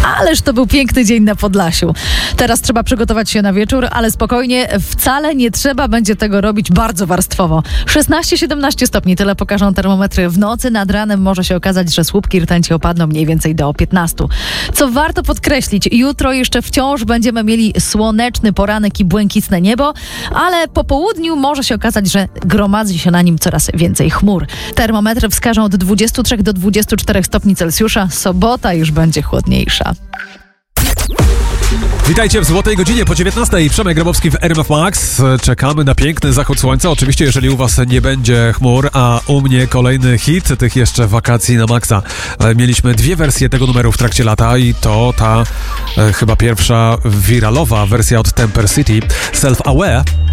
Ależ to był piękny dzień na Podlasiu. Teraz trzeba przygotować się na wieczór, ale spokojnie, wcale nie trzeba będzie tego robić bardzo warstwowo. 16-17 stopni, tyle pokażą termometry w nocy. Nad ranem może się okazać, że słupki rtęci opadną mniej więcej do 15. Co warto podkreślić, jutro jeszcze wciąż będziemy mieli słoneczny poranek i błękitne niebo, ale po południu może się okazać, że gromadzi się na nim coraz więcej chmur. Termometry wskażą od 23 do 24 stopni Celsjusza. Sobota już będzie chłodniejsza. Witajcie w Złotej Godzinie po 19. Przemek Grabowski w RMF Max. Czekamy na piękny zachód słońca. Oczywiście, jeżeli u was nie będzie chmur, a u mnie kolejny hit tych jeszcze wakacji na maksa. Mieliśmy dwie wersje tego numeru w trakcie lata i to ta chyba pierwsza wiralowa wersja od Temper City, Self Aware.